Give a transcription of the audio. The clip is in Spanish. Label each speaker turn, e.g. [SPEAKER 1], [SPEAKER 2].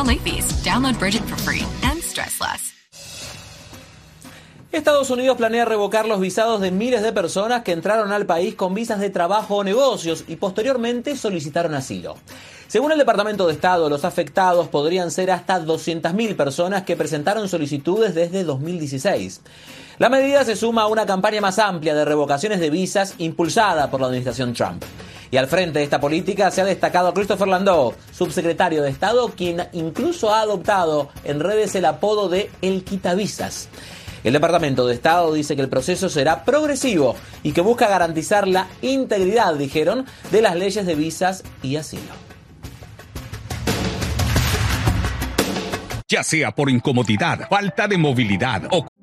[SPEAKER 1] late fees. Download Bridget for free and stress less.
[SPEAKER 2] Estados Unidos planea revocar los visados de miles de personas que entraron al país con visas de trabajo o negocios y posteriormente solicitaron asilo. Según el Departamento de Estado, los afectados podrían ser hasta 200.000 personas que presentaron solicitudes desde 2016. La medida se suma a una campaña más amplia de revocaciones de visas impulsada por la administración Trump. Y al frente de esta política se ha destacado a Christopher Landau, subsecretario de Estado, quien incluso ha adoptado en redes el apodo de El Quitavisas. El Departamento de Estado dice que el proceso será progresivo y que busca garantizar la integridad, dijeron, de las leyes de visas y asilo.
[SPEAKER 3] Ya sea por incomodidad, falta de movilidad o